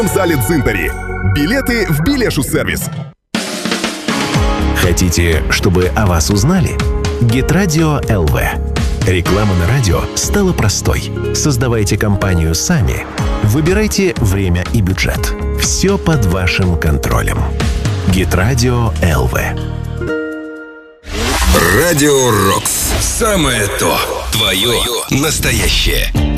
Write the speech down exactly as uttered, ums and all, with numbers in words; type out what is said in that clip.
в зале Дзинтари. Билеты в Билешу-сервис. Хотите, чтобы о вас узнали? Гитрадио эл ви. Реклама на радио стала простой. Создавайте компанию сами. Выбирайте время и бюджет. Все под вашим контролем. Гитрадио эл ви. Радио Рокс. Самое то. Твое настоящее.